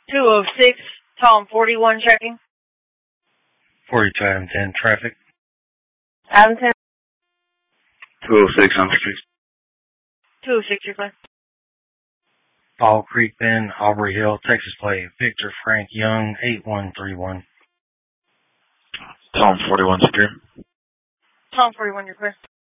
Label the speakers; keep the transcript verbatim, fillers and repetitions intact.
Speaker 1: two oh six, Tom forty-one checking.
Speaker 2: forty-two Adam ten, traffic.
Speaker 1: Adam ten.
Speaker 3: two oh six, I'm six.
Speaker 1: two oh six, you're clear.
Speaker 2: Fall Creek Bend, Aubrey Hill, Texas Plate, Victor Frank Young, eight one three one.
Speaker 3: Tom forty-one, secure.
Speaker 1: Tom forty-one, you're clear.